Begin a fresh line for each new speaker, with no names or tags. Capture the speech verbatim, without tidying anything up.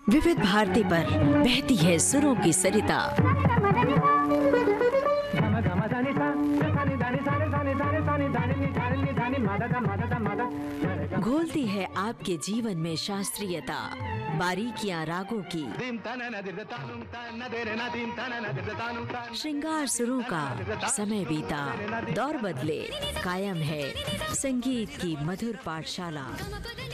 विविध भारती पर बहती है सुरों की सरिता। घोलती है आपके जीवन में शास्त्रीयता, बारीकियां रागों की, श्रृंगार सुरों का। समय बीता, दौर बदले, कायम है संगीत की मधुर पाठशाला।